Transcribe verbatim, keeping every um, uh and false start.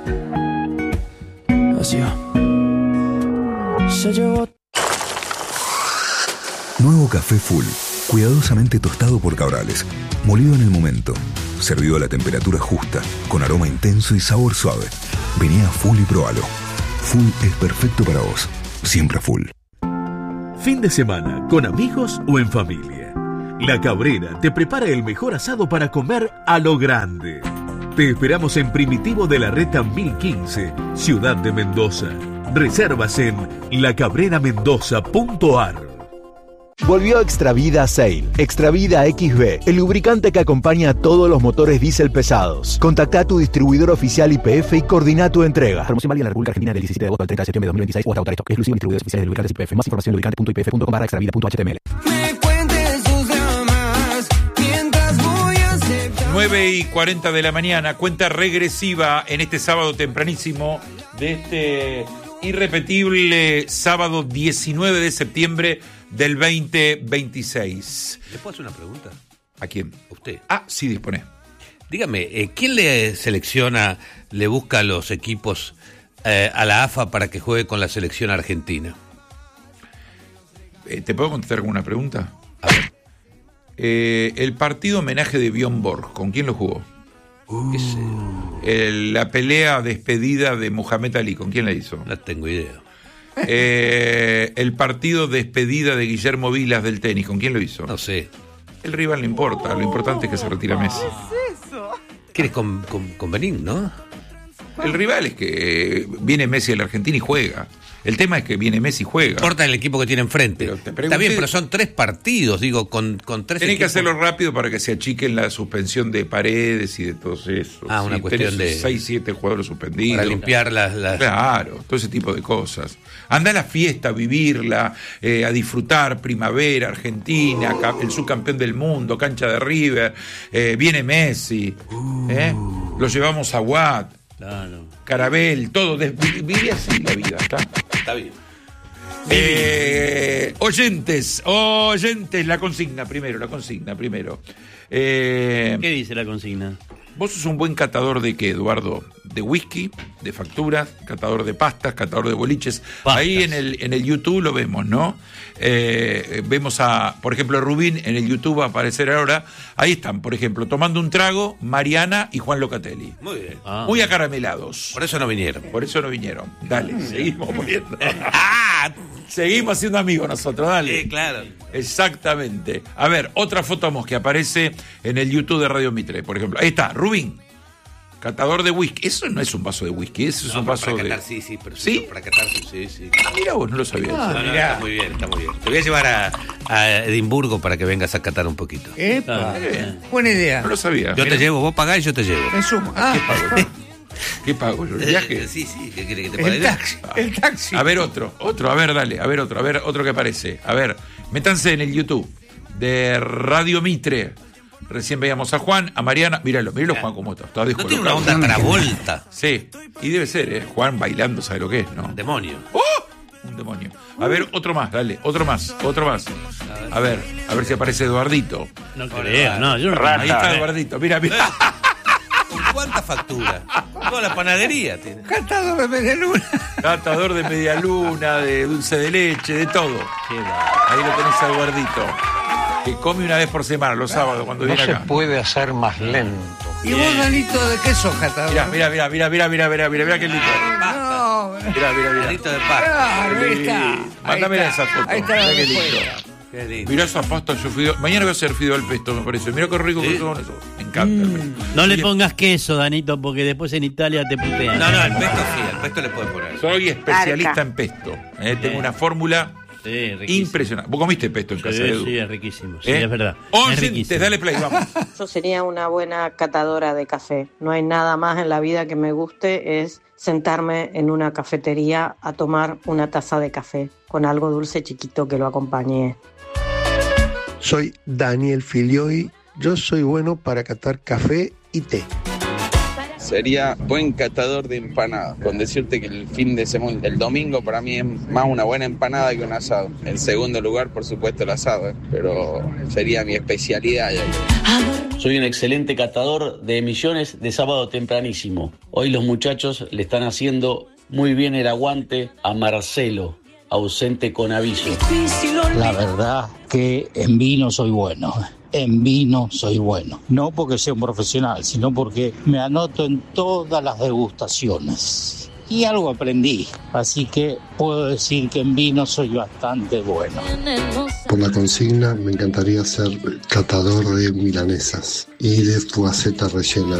Así va. Se llevó. Nuevo café Full, cuidadosamente tostado por Cabrales, molido en el momento, servido a la temperatura justa, con aroma intenso y sabor suave. Vení a Full y probalo. Full es perfecto para vos, siempre Full. Fin de semana, con amigos o en familia. La Cabrera te prepara el mejor asado para comer a lo grande. Te esperamos en Primitivo de la Reta mil quince, Ciudad de Mendoza. Reservas en la cabrera mendoza punto a r. Volvió Extravida Sail. Extravida X B, el lubricante que acompaña a todos los motores diésel pesados. Contactá a tu distribuidor oficial Y P F y coordina tu entrega. Promoción válida en la República Argentina del diecisiete de agosto al treinta de septiembre de dos mil veintiséis o hasta agotar stock. Exclusivo en distribuidores oficiales de lubricantes Y P F. Más información en lubricante punto i p f punto com barra extravida punto h t m l. nueve y cuarenta de la mañana, cuenta regresiva en este sábado tempranísimo de este irrepetible sábado diecinueve de septiembre del veinte veintiséis. ¿Le puedo hacer una pregunta? ¿A quién? ¿A usted? Ah, sí, dispone. Dígame, eh, ¿quién le selecciona, le busca a los equipos eh, a la A F A para que juegue con la selección argentina? Eh, ¿Te puedo contestar con una pregunta? A ver. Eh, el partido homenaje de Bjorn Borg, ¿con quién lo jugó? Uh, el, la pelea despedida de Muhammad Ali, ¿con quién la hizo? No tengo idea. Eh, el partido despedida de Guillermo Vilas del tenis, ¿con quién lo hizo? No sé. El rival no importa, lo importante es que se retira Messi. ¿Qué es eso? ¿Quieres con, con, con Benín, no? El rival es que viene Messi a la Argentina y juega. El tema es que viene Messi y juega. No importa el equipo que tiene enfrente. Pero te pregunté, está bien, pero son tres partidos, digo, con, con tres tenés equipos. que hacerlo rápido para que se achiquen la suspensión de Paredes y de todos esos. Ah, una sí, cuestión de... seis, siete jugadores suspendidos. Para limpiar las... las... Claro, todo ese tipo de cosas. Anda a la fiesta, a vivirla, eh, a disfrutar primavera, Argentina, el subcampeón del mundo, cancha de River, eh, viene Messi, uh. ¿eh? Lo llevamos a Watt, Claro. Carabel, todo. De, vive así la vida, ¿está? Está bien. Eh, oyentes, oyentes, la consigna primero, la consigna primero. Eh, ¿Qué dice la consigna? ¿Vos sos un buen catador de qué, Eduardo? ¿De whisky? ¿De facturas? ¿Catador de pastas? ¿Catador de boliches? Pastas. Ahí en el, en el YouTube lo vemos, ¿no? Eh, vemos a, por ejemplo, Rubín en el YouTube va a aparecer ahora. Ahí están, por ejemplo, tomando un trago, Mariana y Juan Locatelli. Muy bien. Ah. Muy acaramelados. Por eso no vinieron. Por eso no vinieron. Dale, mm. seguimos poniendo. Seguimos siendo amigos nosotros, dale. Sí, claro. Exactamente. A ver, otra foto que aparece en el YouTube de Radio Mitre, por ejemplo. Ahí está, Rubín, catador de whisky. Eso no es un vaso de whisky, eso es no, un vaso para de... catar, sí, sí, pero ¿Sí? Para catar, sí, sí. Mira vos, no lo sabías. Ah, no, no, está muy bien, está muy bien. Te voy a llevar a, a Edimburgo para que vengas a catar un poquito. Epa, buena idea. No lo sabía. Yo Mirá. te llevo, vos pagás y yo te llevo. Me sumo. Ah. ¿Qué pago? ¿Qué pago? ¿El viaje? Sí, sí, ¿qué quiere que te pague? El taxi, el taxi. A ver otro, otro, a ver, dale, a ver otro, a ver otro que aparece. A ver, métanse en el YouTube de Radio Mitre. Recién veíamos a Juan, a Mariana. Míralo, míralo Juan cómo está. Está no tiene una onda Travolta. Sí, y debe ser, ¿eh? Juan bailando, ¿sabe lo que es, no? Demonio. ¡Oh! Un demonio. A ver, otro más, dale, otro más, otro más. A ver, a ver si aparece Eduardito. No creo, no, yo no. Ahí está Eduardito, mira, mira. ¿Con cuánta factura? Toda la panadería tiene. Catador de media luna. Catador de media luna, de dulce de leche, de todo. Ahí lo tenés a Eduardito. Que come una vez por semana, los sábados, cuando no viene acá. No se puede hacer más lento. ¿Y vos, Danito, de qué sos catador? Mirá, mirá, mirá, mirá, mirá, mirá, mirá, mirá, mirá qué lindo. No, mirá, mirá, mirá. Danito de pasta. Ahí está. Mándame esa foto. Ahí está. Mirá qué lindo. Qué lindo. Mirá esa pasta, yo fideo. Mañana voy a hacer fideo al pesto, me parece. Mirá qué rico que son eso. Me encanta el pesto. No le pongas queso, Danito, porque después en Italia te putean. No, no, el pesto sí, el pesto le puede poner. Soy especialista Arca. en pesto. Eh, tengo una fórmula sí, impresionante. ¿Vos comiste pesto en casa, sí, Edu? Sí, es riquísimo. Sí, ¿Eh? es verdad. Oyentes, dale play, vamos. Yo sería una buena catadora de café. No hay nada más en la vida que me guste, es sentarme en una cafetería a tomar una taza de café con algo dulce chiquito que lo acompañe. Soy Daniel Filioi, yo soy bueno para catar café y té. Sería buen catador de empanadas, con decirte que el fin de semana, el domingo para mí es más una buena empanada que un asado. En segundo lugar, por supuesto, el asado, ¿eh? Pero sería mi especialidad. Ya. Soy un excelente catador de emisiones de sábado tempranísimo. Hoy los muchachos le están haciendo muy bien el aguante a Marcelo, ausente con aviso. La verdad que en vino soy bueno. En vino soy bueno. No porque sea un profesional, sino porque me anoto en todas las degustaciones. Y algo aprendí, así que puedo decir que en vino soy bastante bueno. Por la consigna, me encantaría ser catador de milanesas y de fugaceta rellena.